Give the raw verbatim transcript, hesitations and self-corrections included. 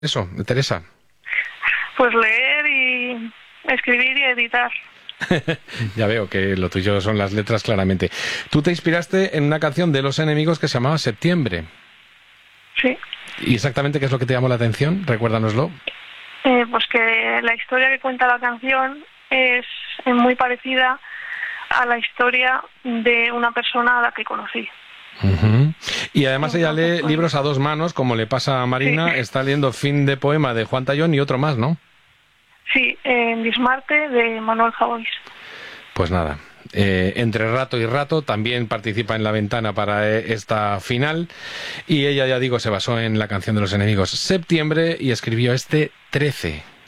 Eso, Teresa. Pues leer y escribir y editar. Ya veo que lo tuyo son las letras claramente. Tú te inspiraste en una canción de Los Enemigos que se llamaba Septiembre. Sí. ¿Y exactamente qué es lo que te llamó la atención? Recuérdanoslo. Eh, pues que la historia que cuenta la canción es, es muy parecida a la historia de una persona a la que conocí. Uh-huh. Y además ella Entonces, lee pues, libros a dos manos, como le pasa a Marina. sí. Está leyendo Fin de poema de Juan Tallón y otro más, ¿no? Sí, en Bismarte de Manuel Javois. Pues nada, eh, entre rato y rato también participa en La Ventana para eh, esta final, y ella, ya digo, se basó en la canción de Los Enemigos Septiembre y escribió este trece.